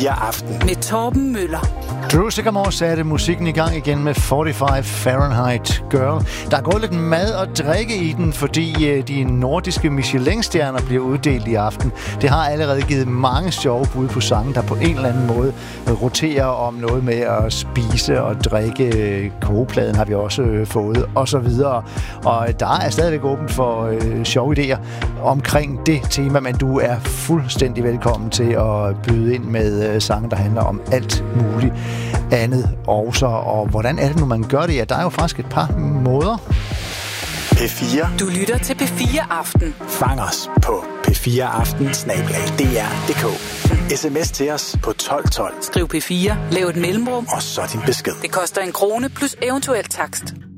Aften med Torben Møller. Drew Sigamore satte musikken i gang igen med 45 Fahrenheit Girl. Der er gået lidt mad og drikke i den, fordi de nordiske Michelin-stjerner bliver uddelt i aften. Det har allerede givet mange sjove bud på sange, der på en eller anden måde roterer om noget med at spise og drikke. Kogepladen har vi også fået, og så videre. Og der er stadigvæk åbent for sjove idéer omkring det tema, men du er fuldstændig velkommen til at byde ind med sange, der handler om alt muligt andet også. Og hvordan er det nu, man gør det? Ja, der er jo faktisk et par måder. P4. Du lytter til P4 Aften. Fang os på p4aften@dr.dk. SMS til os på 1212. Skriv P4, lav et mellemrum, og så din besked. Det koster 1 krone plus eventuel takst.